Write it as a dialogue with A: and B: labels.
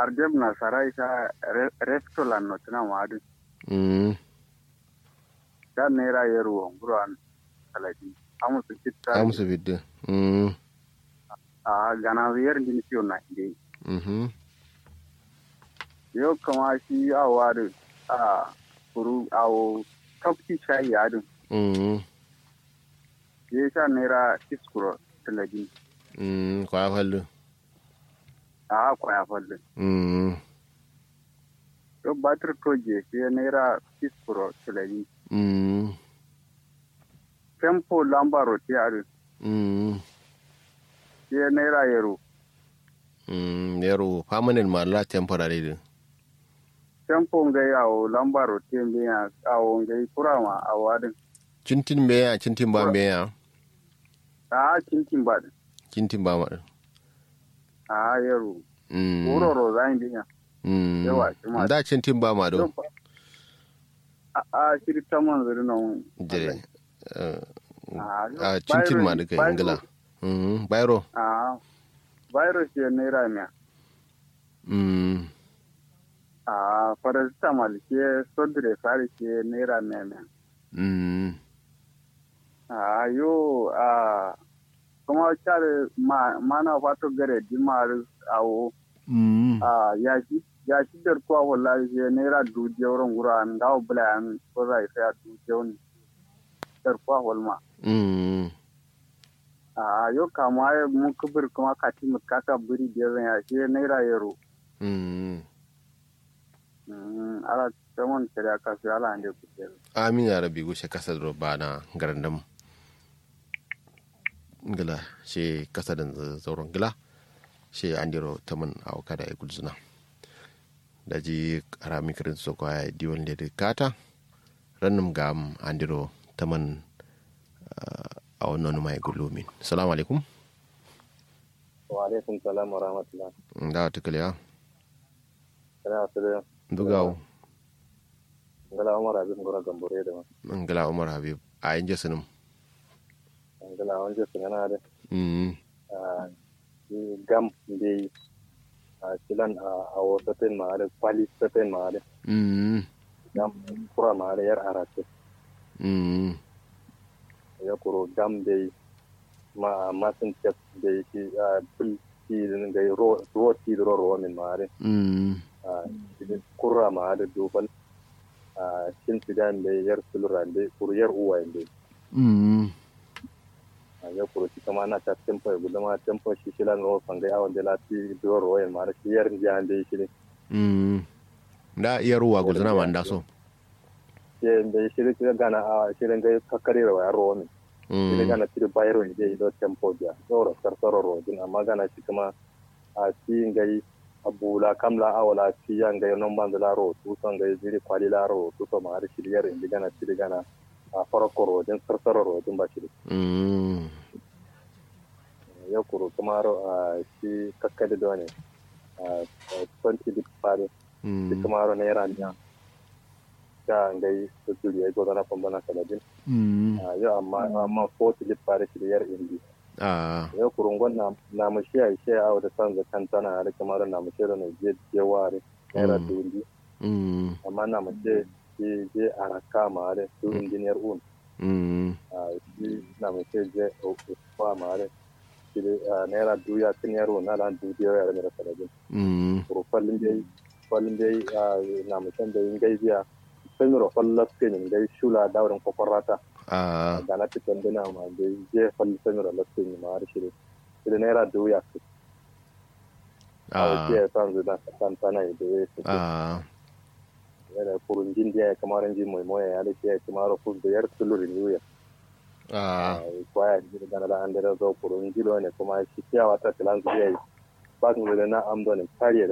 A: ardem na sarai ta restaurant no tana wadu ta naira yaro buran talatin amusu kitta
B: amsu bidde
A: a gana yar din ciwo na ide yau kama shi awa da a kuru awo kafki shayi yadin ya sha naira iskuro talatin
B: kwaya fallu
A: a kwaya fallu yau batir toje shi naira iskuro talatin tempo lamba roti yadin shi naira yaro
B: yaro permanent ma la temporary din
A: tempo ngai awo lamba roti mbiya awo ngai kurama awadin
B: cintin meya cintin ba meya
A: a cintin ba
B: cintin ba ma
A: a yaro uroro zan biya yawa kuma
B: da cintin ba ma do
A: a shiri tamon zuri non
B: dire a cintin ma da kai ingila bayro
A: a bayro shi naira miya a paracetamol ke sodre fari ke naira miya a yo a kuma chare mana fato gare dimar awo a yashi der kwa wallahi je naira duje wurin gura an dawo bulan ko zai sai duje wani der kwa walma a yo kama ya mun kubur kuma kati mutkaka buri da zan ya shi naira yaro ala tamon tare aka fi ala ande kuke
B: amin ya rabbi gushe kasar robana garandam ngala she kasadan zauron gila she andiro taman awka da gulzuna daji arami kirin so kwa diwon le kata rannum gam andiro taman a wannan mai gulumin assalamu alaikum
C: wa alaikum salam wa rahmatullah
B: da ta kaliya
C: kana tsare
B: dugawo
C: ngala umar habib ngora gambore da
B: ngala umar habib a inje sunum
C: ngala wanje sunana da gam de silan a wotaten ma da kwali taten ma da gam kura ma da yar arate ya kuro gam de ma masin tet de ki bil ki ngai ro ti ro min ma da kura ma da dubal shin sidan de yar suluran de kuro yar uwa de ya kuro shi kama na ta tempo guda ma tempo shi shilan ro fangai awon de lati do ro en ma shi yar njan de shi
B: da iya ruwa gulzana ma nda so
C: ye de shi de gana a shi ngai kakkari ro ya ro min shi gana shi bayro ni de do tempo dia ro sarsaro ro din amma gana shi kama a shi ngai abula kamla awala shi ya ngai non bandala ro tu so ngai jiri kwali la ro tu to ma shi yar indi gana shi gana a farko ro din sarsaro ro din ba shi ya kuro kamaro a shi kakkade do ne a 20 dik pare shi kamaro ne ranya ga ngai to tuli ay godana pambana saladin ya amma 40 dik pare shi yar indi ya kuro ngonna na mushi ai she aw da san da kantana da kamaro na mushi da ne je ware era dundi amma na mushi je araka ma da su engineer un shi na mushi je o fa ma da naira duya tin yaro na lan duya ya da sadajin ko fallin dai na mutan da yin gaibiya sai ro fallas ke ne dai shula dauran kokorata da na fitan dina ma dai je fallin sai ro lasse ne ma har shi da naira duya ce ke san da san sana da ya da kurun jin dia kamar jin moya ya da shi kamar ku da yar tulurin yuya kwaya da da an da zo kurun jilo ne kuma shi kiyawa ta tilan zuwa ba su da na amdo ne kariya